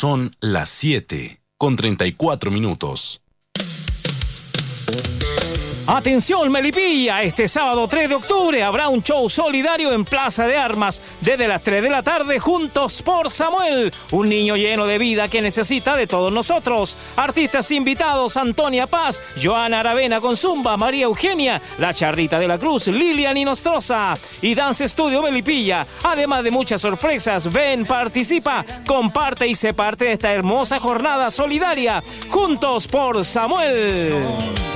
Son las 7:34. Atención Melipilla, este sábado 3 de octubre habrá un show solidario en Plaza de Armas desde las 3 de la tarde. Juntos por Samuel, un niño lleno de vida que necesita de todos nosotros. Artistas invitados: Antonia Paz, Joana Aravena con Zumba, María Eugenia, La Charrita de la Cruz, Lilian Inostroza y Dance Studio Melipilla. Además de muchas sorpresas, ven, participa, comparte y sé parte de esta hermosa jornada solidaria. Juntos por Samuel.